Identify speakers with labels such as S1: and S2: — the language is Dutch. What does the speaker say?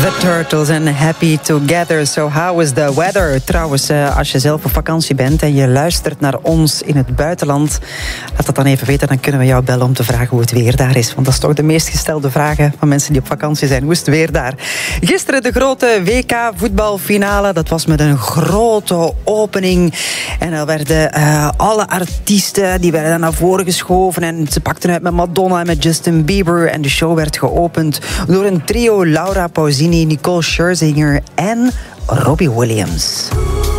S1: The Turtles and Happy Together. So how is the weather? Trouwens, als je zelf op vakantie bent en je luistert naar ons in het buitenland, laat dat dan even weten, dan kunnen we jou bellen om te vragen hoe het weer daar is. Want dat is toch de meest gestelde vragen van mensen die op vakantie zijn. Hoe is het weer daar? Gisteren de grote WK-voetbalfinale. Dat was met een grote opening. En dan werden alle artiesten die werden naar voren geschoven. En ze pakten uit met Madonna en met Justin Bieber. En de show werd geopend door een trio: Laura Pausini, Nicole Scherzinger en Robbie Williams.